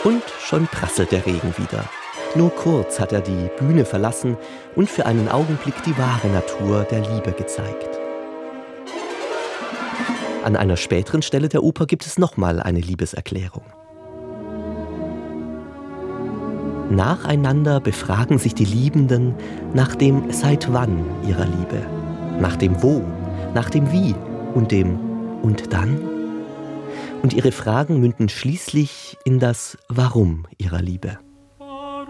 Und schon prasselt der Regen wieder. Nur kurz hat er die Bühne verlassen und für einen Augenblick die wahre Natur der Liebe gezeigt. An einer späteren Stelle der Oper gibt es nochmal eine Liebeserklärung. Nacheinander befragen sich die Liebenden nach dem Seit wann ihrer Liebe, nach dem Wo, nach dem Wie und dem Und dann? Und ihre Fragen münden schließlich in das Warum ihrer Liebe.